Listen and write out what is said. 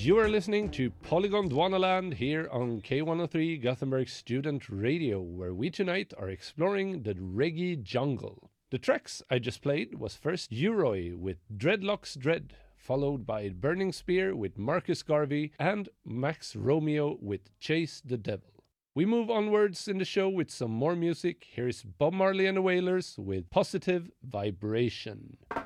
You are listening to Polygon Dwanaland here on K103 Gothenburg Student Radio, where we tonight are exploring the reggae jungle. The tracks I just played was first Uroi with Dreadlocks Dread, followed by Burning Spear with Marcus Garvey and Max Romeo with Chase the Devil. We move onwards in the show with some more music. Here is Bob Marley and the Wailers with Positive Vibration.